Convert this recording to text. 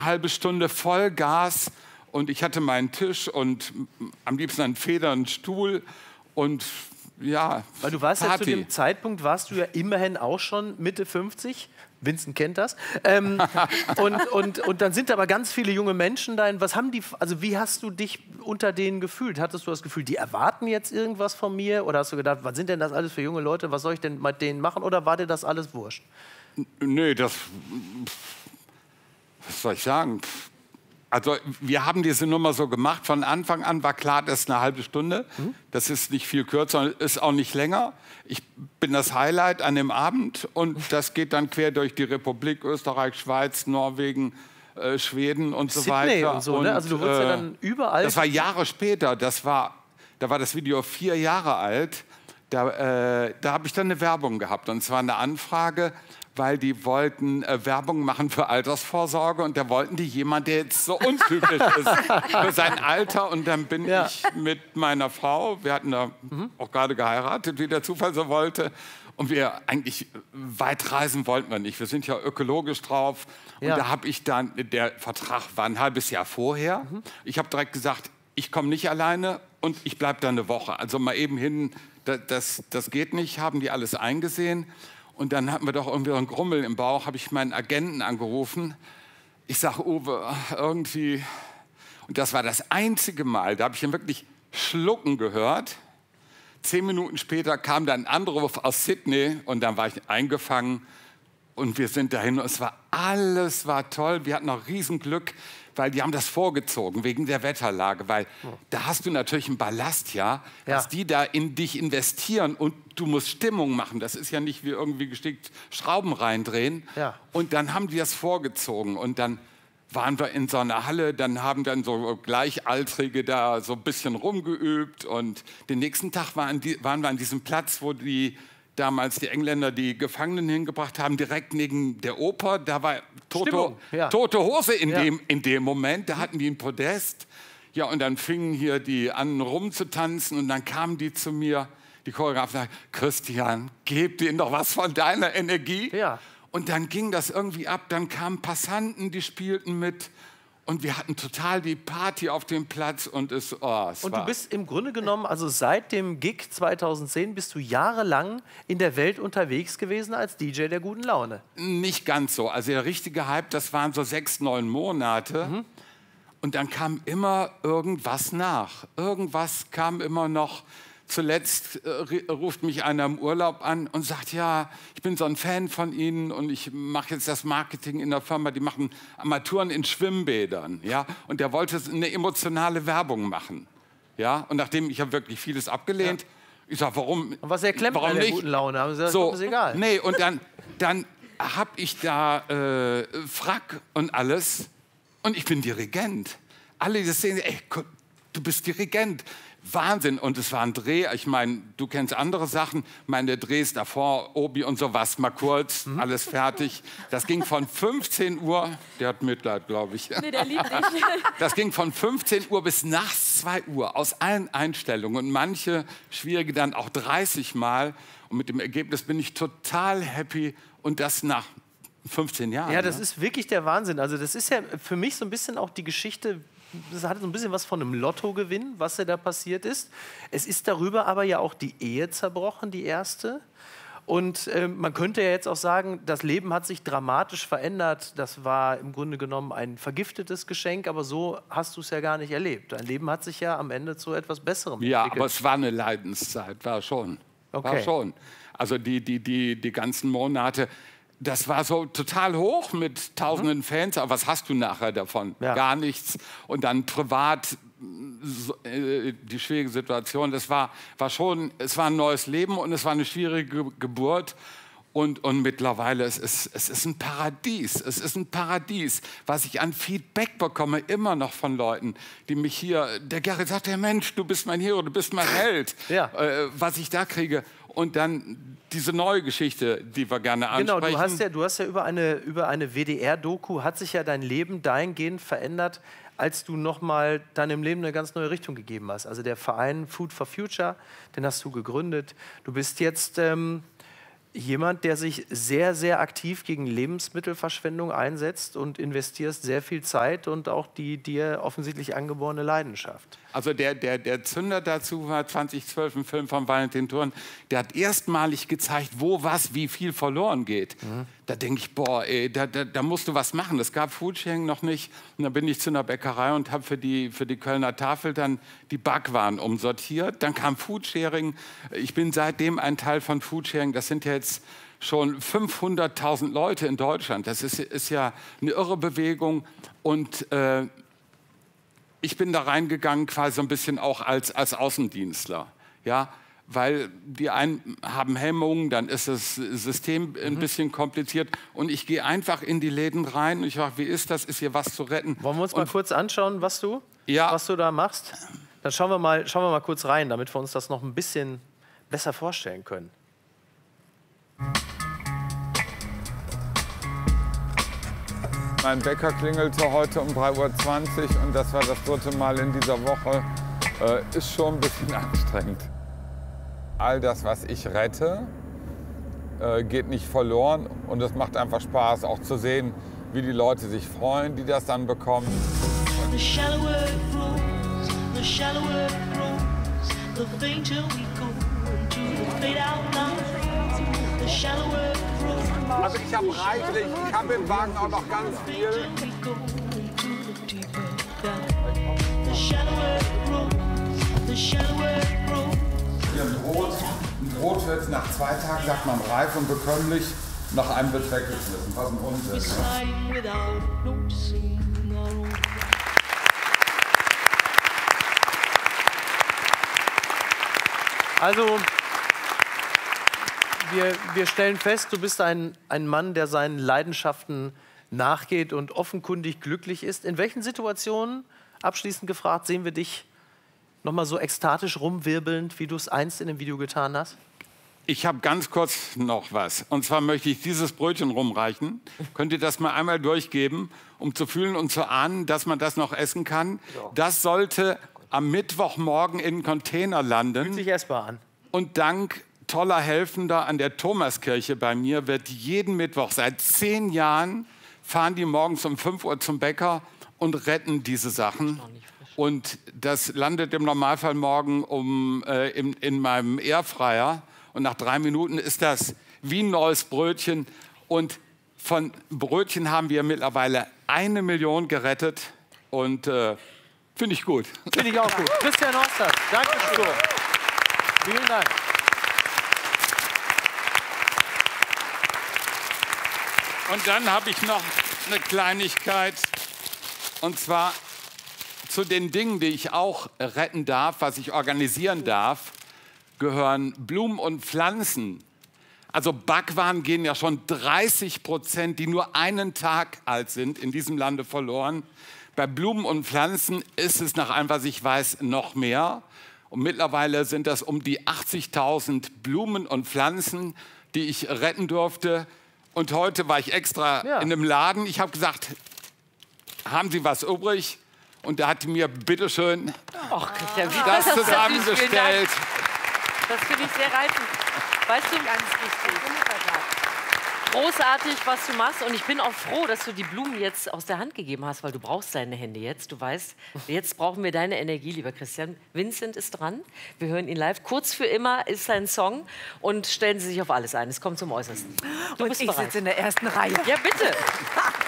halbe Stunde Vollgas und ich hatte meinen Tisch und am liebsten einen federnden Stuhl und ja, weil du warst ja Party. zu dem Zeitpunkt, warst du ja immerhin auch schon Mitte 50. Vincent kennt das. Und dann sind aber ganz viele junge Menschen da. Was haben die, also wie hast du dich unter denen gefühlt? Hattest du das Gefühl, die erwarten jetzt irgendwas von mir? Oder hast du gedacht, was sind denn das alles für junge Leute? Was soll ich denn mit denen machen? Oder war dir das alles wurscht? Nee, was soll ich sagen? Also wir haben diese Nummer so gemacht, von Anfang an war klar, das ist eine halbe Stunde. Das ist nicht viel kürzer, ist auch nicht länger. Ich bin das Highlight an dem Abend und das geht dann quer durch die Republik, Österreich, Schweiz, Norwegen, Schweden und so Sydney weiter. Und so, ne? Also du wurdest ja dann überall... Das war Jahre später, da war das Video 4 Jahre alt. Da habe ich dann eine Werbung gehabt und zwar eine Anfrage, weil die wollten Werbung machen für Altersvorsorge und da wollten die jemand, der jetzt so untypisch ist für sein Alter. Und dann bin ich mit meiner Frau, wir hatten da auch gerade geheiratet, wie der Zufall so wollte. Und wir eigentlich weit reisen wollten wir nicht. Wir sind ja ökologisch drauf. Und da habe ich dann, der Vertrag war ein halbes Jahr vorher. Ich habe direkt gesagt, ich komme nicht alleine und ich bleibe da eine Woche. Also mal eben hin, das geht nicht, haben die alles eingesehen. Und dann hatten wir doch irgendwie einen Grummel im Bauch, habe ich meinen Agenten angerufen. Ich sage, Uwe, irgendwie... Und das war das einzige Mal, da habe ich ihn wirklich schlucken gehört. 10 Minuten später kam dann ein Anruf aus Sydney und dann war ich eingefangen. Und wir sind dahin und alles war toll. Wir hatten noch Riesenglück, weil die haben das vorgezogen wegen der Wetterlage. Weil da hast du natürlich einen Ballast, dass die da in dich investieren und du musst Stimmung machen. Das ist ja nicht wie irgendwie geschickt Schrauben reindrehen. Und dann haben die das vorgezogen und dann waren wir in so einer Halle, dann haben dann so Gleichaltrige da so ein bisschen rumgeübt und den nächsten Tag waren wir an diesem Platz, wo damals die Engländer die Gefangenen hingebracht haben, direkt neben der Oper. Da war tote Hose in dem Moment. Da hatten die ein Podest. Ja, und dann fingen hier die an rumzutanzen und dann kamen die zu mir, die Choreografen, sagten, Christian, gib denen doch was von deiner Energie. Und dann ging das irgendwie ab. Dann kamen Passanten, die spielten mit. Und wir hatten total die Party auf dem Platz und es war... Und du bist im Grunde genommen, also seit dem Gig 2010 bist du jahrelang in der Welt unterwegs gewesen als DJ der guten Laune. Nicht ganz so. Also der richtige Hype, das waren so 6, 9 Monate. Und dann kam immer irgendwas nach. Irgendwas kam immer noch. Zuletzt ruft mich einer im Urlaub an und sagt, ja, ich bin so ein Fan von Ihnen und ich mache jetzt das Marketing in der Firma, die machen Armaturen in Schwimmbädern. Ja? Und der wollte eine emotionale Werbung machen. Ja? Und nachdem ich habe wirklich vieles abgelehnt, ich sage, warum? Und was erklemmt bei der guten Laune? Haben Sie gesagt, so, ist egal. Nee, und dann habe ich da Frack und alles und ich bin Dirigent. Alle, die sehen, ey, du bist Dirigent. Wahnsinn. Und es war ein Dreh. Ich meine, du kennst andere Sachen. Meine Drehs davor, Obi und sowas, mal kurz, alles fertig. Das ging von 15 Uhr, der hat Mitleid, glaube ich. Nee, der liebt dich. Das ging von 15 Uhr bis nachts 2 Uhr, aus allen Einstellungen. Und manche schwierige dann auch 30 Mal. Und mit dem Ergebnis bin ich total happy. Und das nach 15 Jahren. Ja, das ist wirklich der Wahnsinn. Also das ist ja für mich so ein bisschen auch die Geschichte... Das hat so ein bisschen was von einem Lottogewinn, was da passiert ist. Es ist darüber aber ja auch die Ehe zerbrochen, die erste. Und man könnte ja jetzt auch sagen, das Leben hat sich dramatisch verändert. Das war im Grunde genommen ein vergiftetes Geschenk, aber so hast du es ja gar nicht erlebt. Dein Leben hat sich ja am Ende zu etwas Besserem entwickelt. Ja, aber es war eine Leidenszeit, war schon. Okay. War schon. Also die ganzen Monate... Das war so total hoch mit tausenden Fans, aber was hast du nachher davon? Gar nichts. Und dann privat die schwierige Situation, es war ein neues Leben und es war eine schwierige Geburt. Und mittlerweile, es ist ein Paradies. Es ist ein Paradies, was ich an Feedback bekomme, immer noch von Leuten, die mich hier... Der Gerrit sagt, der Mensch, du bist mein Hero, du bist mein Held. Was ich da kriege. Und dann diese neue Geschichte, die wir gerne ansprechen. Genau, du hast ja über eine WDR-Doku hat sich ja dein Leben dahingehend verändert, als du nochmal deinem Leben eine ganz neue Richtung gegeben hast. Also der Verein Food for Future, den hast du gegründet. Du bist jetzt jemand, der sich sehr, sehr aktiv gegen Lebensmittelverschwendung einsetzt und investierst sehr viel Zeit und auch die dir offensichtlich angeborene Leidenschaft. Also der Zünder dazu war 2012 ein Film von Valentin Thurn. Der hat erstmalig gezeigt, wo was, wie viel verloren geht. Da denke ich, boah, ey, da musst du was machen. Es gab Foodsharing noch nicht. Und dann bin ich zu einer Bäckerei und habe für die Kölner Tafel dann die Backwaren umsortiert. Dann kam Foodsharing. Ich bin seitdem ein Teil von Foodsharing. Das sind ja jetzt schon 500.000 Leute in Deutschland. Das ist ja eine irre Bewegung. Und ich bin da reingegangen quasi so ein bisschen auch als Außendienstler, ja, weil die einen haben Hemmungen, dann ist das System ein bisschen kompliziert und ich gehe einfach in die Läden rein und ich frage, wie ist das, ist hier was zu retten? Wollen wir uns mal kurz anschauen, was du da machst? Dann schauen wir mal kurz rein, damit wir uns das noch ein bisschen besser vorstellen können. Mein Bäcker klingelte heute um 3:20 Uhr und das war das 3. Mal in dieser Woche. Ist schon ein bisschen anstrengend. All das, was ich rette, geht nicht verloren und es macht einfach Spaß, auch zu sehen, wie die Leute sich freuen, die das dann bekommen. Also ich habe reichlich, ich habe im Wagen auch noch ganz viel. Hier ein Brot wird nach 2 Tagen, sagt man, reif und bekömmlich, nach einem wird weggeschmissen. Was ein Unsinn. Also, wir stellen fest, du bist ein Mann, der seinen Leidenschaften nachgeht und offenkundig glücklich ist. In welchen Situationen, abschließend gefragt, sehen wir dich noch mal so ekstatisch rumwirbelnd, wie du es einst in dem Video getan hast? Ich habe ganz kurz noch was. Und zwar möchte ich dieses Brötchen rumreichen. Könnt ihr das mal einmal durchgeben, um zu fühlen und zu ahnen, dass man das noch essen kann? Das sollte am Mittwochmorgen in den Container landen. Fühlt sich essbar an. Und dank toller Helfender an der Thomaskirche bei mir wird jeden Mittwoch seit 10 Jahren fahren die morgens um 5 Uhr zum Bäcker und retten diese Sachen. Und das landet im Normalfall morgen in meinem Airfryer. Und nach 3 Minuten ist das wie ein neues Brötchen. Und von Brötchen haben wir mittlerweile 1 Million gerettet. Und finde ich gut. Finde ich auch gut. Christian Ostert, danke schön. Vielen Dank. Und dann habe ich noch eine Kleinigkeit. Und zwar zu den Dingen, die ich auch retten darf, was ich organisieren darf, gehören Blumen und Pflanzen. Also Backwaren gehen ja schon 30%, die nur einen Tag alt sind, in diesem Lande verloren. Bei Blumen und Pflanzen ist es nach allem, was ich weiß, noch mehr. Und mittlerweile sind das um die 80.000 Blumen und Pflanzen, die ich retten durfte. Und heute war ich extra in einem Laden. Ich habe gesagt, haben Sie was übrig? Und da hat mir bitteschön das zusammengestellt. Das finde ich sehr reizend. Weißt du, ganz wichtig. Großartig, was du machst. Und ich bin auch froh, dass du die Blumen jetzt aus der Hand gegeben hast, weil du brauchst deine Hände jetzt. Du weißt, jetzt brauchen wir deine Energie, lieber Christian. Vincent ist dran. Wir hören ihn live. Kurz für immer ist sein Song. Und stellen Sie sich auf alles ein. Es kommt zum Äußersten. Und ich sitze in der ersten Reihe. Ja, bitte.